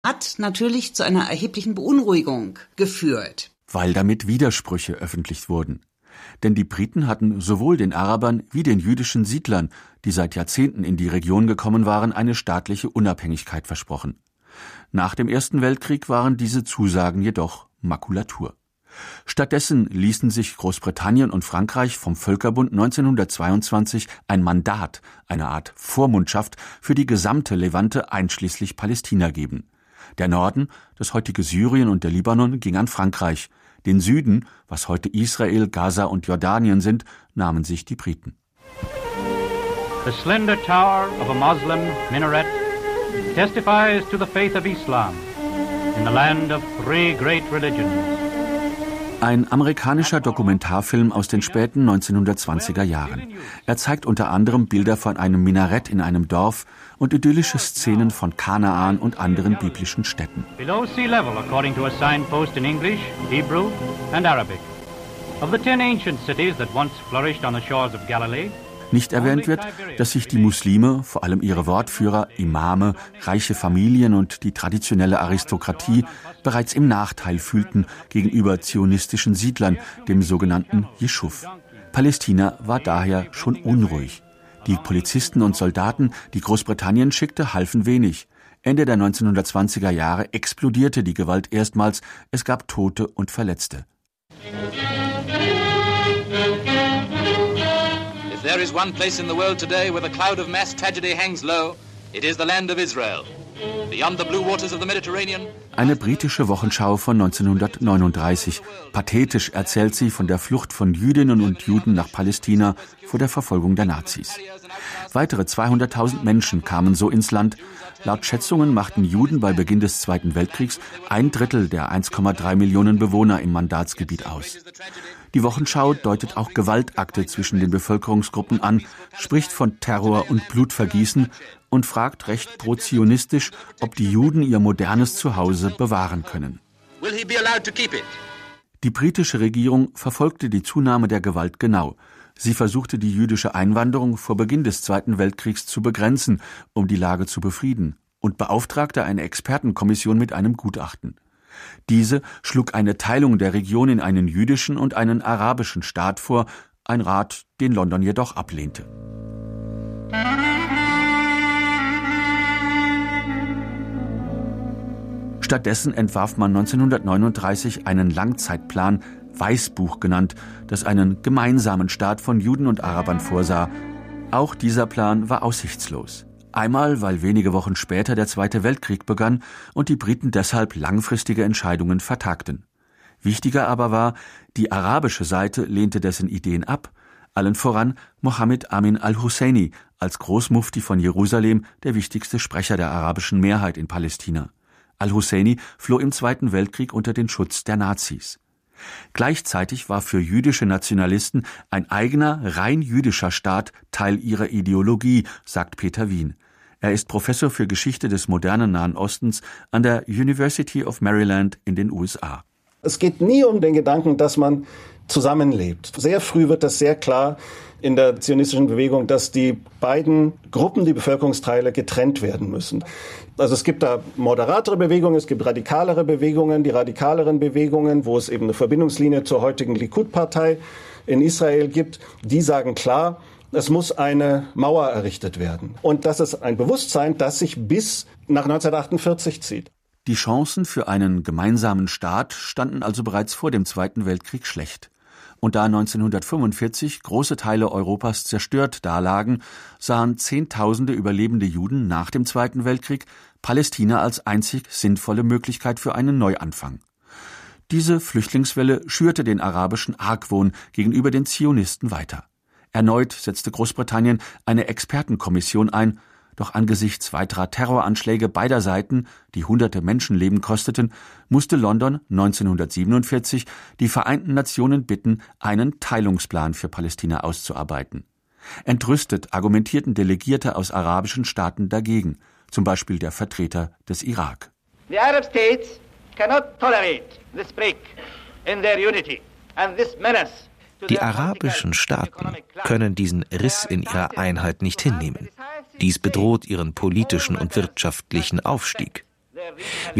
Hat natürlich zu einer erheblichen Beunruhigung geführt. Weil damit Widersprüche öffentlich wurden. Denn die Briten hatten sowohl den Arabern wie den jüdischen Siedlern, die seit Jahrzehnten in die Region gekommen waren, eine staatliche Unabhängigkeit versprochen. Nach dem Ersten Weltkrieg waren diese Zusagen jedoch Makulatur. Stattdessen ließen sich Großbritannien und Frankreich vom Völkerbund 1922 ein Mandat, eine Art Vormundschaft für die gesamte Levante einschließlich Palästina geben. Der Norden, das heutige Syrien und der Libanon, ging an Frankreich. Den Süden, was heute Israel, Gaza und Jordanien sind, nahmen sich die Briten. The slender tower of a Muslim minaret testifies to the faith of Islam in the land of three great religions. Ein amerikanischer Dokumentarfilm aus den späten 1920er Jahren. Er zeigt unter anderem Bilder von einem Minarett in einem Dorf und idyllische Szenen von Kanaan und anderen biblischen Städten. Below sea level, according to a signpost in English, Hebrew and Arabic. Of the 10 ancient cities that once flourished on the shores of Galilee, nicht erwähnt wird, dass sich die Muslime, vor allem ihre Wortführer, Imame, reiche Familien und die traditionelle Aristokratie bereits im Nachteil fühlten gegenüber zionistischen Siedlern, dem sogenannten Jeschuv. Palästina war daher schon unruhig. Die Polizisten und Soldaten, die Großbritannien schickte, halfen wenig. Ende der 1920er Jahre explodierte die Gewalt erstmals. Es gab Tote und Verletzte. If there is one place in the world today where the cloud of mass tragedy hangs low, it is the land of Israel. Beyond the blue waters of the Mediterranean. Eine britische Wochenschau von 1939. Pathetisch erzählt sie von der Flucht von Jüdinnen und Juden nach Palästina vor der Verfolgung der Nazis. Weitere 200.000 Menschen kamen so ins Land. Laut Schätzungen machten Juden bei Beginn des Zweiten Weltkriegs 1/3 der 1,3 Millionen Bewohner im Mandatsgebiet aus. Die Wochenschau deutet auch Gewaltakte zwischen den Bevölkerungsgruppen an, spricht von Terror und Blutvergießen und fragt recht pro-zionistisch, ob die Juden ihr modernes Zuhause bewahren können. Die britische Regierung verfolgte die Zunahme der Gewalt genau. Sie versuchte, die jüdische Einwanderung vor Beginn des Zweiten Weltkriegs zu begrenzen, um die Lage zu befrieden, und beauftragte eine Expertenkommission mit einem Gutachten. Diese schlug eine Teilung der Region in einen jüdischen und einen arabischen Staat vor, ein Rat, den London jedoch ablehnte. Stattdessen entwarf man 1939 einen Langzeitplan, Weißbuch genannt, das einen gemeinsamen Staat von Juden und Arabern vorsah. Auch dieser Plan war aussichtslos. Einmal, weil wenige Wochen später der Zweite Weltkrieg begann und die Briten deshalb langfristige Entscheidungen vertagten. Wichtiger aber war, die arabische Seite lehnte dessen Ideen ab, allen voran Mohammed Amin al-Husseini als Großmufti von Jerusalem, der wichtigste Sprecher der arabischen Mehrheit in Palästina. Al-Husseini floh im Zweiten Weltkrieg unter den Schutz der Nazis. Gleichzeitig war für jüdische Nationalisten ein eigener, rein jüdischer Staat Teil ihrer Ideologie, sagt Peter Wien. Er ist Professor für Geschichte des modernen Nahen Ostens an der University of Maryland in den USA. Es geht nie um den Gedanken, dass man zusammenlebt. Sehr früh wird das sehr klar in der zionistischen Bewegung, dass die beiden Gruppen, die Bevölkerungsteile, getrennt werden müssen. Also es gibt da moderatere Bewegungen, es gibt radikalere Bewegungen. Die radikaleren Bewegungen, wo es eben eine Verbindungslinie zur heutigen Likud-Partei in Israel gibt, die sagen klar, es muss eine Mauer errichtet werden. Und das ist ein Bewusstsein, das sich bis nach 1948 zieht. Die Chancen für einen gemeinsamen Staat standen also bereits vor dem Zweiten Weltkrieg schlecht. Und da 1945 große Teile Europas zerstört dalagen, sahen Zehntausende überlebende Juden nach dem Zweiten Weltkrieg Palästina als einzig sinnvolle Möglichkeit für einen Neuanfang. Diese Flüchtlingswelle schürte den arabischen Argwohn gegenüber den Zionisten weiter. Erneut setzte Großbritannien eine Expertenkommission ein, doch angesichts weiterer Terroranschläge beider Seiten, die hunderte Menschenleben kosteten, musste London 1947 die Vereinten Nationen bitten, einen Teilungsplan für Palästina auszuarbeiten. Entrüstet argumentierten Delegierte aus arabischen Staaten dagegen, zum Beispiel der Vertreter des Irak. The Arab states cannot tolerate this break in their unity and this menace. Die arabischen Staaten können diesen Riss in ihrer Einheit nicht hinnehmen. Dies bedroht ihren politischen und wirtschaftlichen Aufstieg. Wir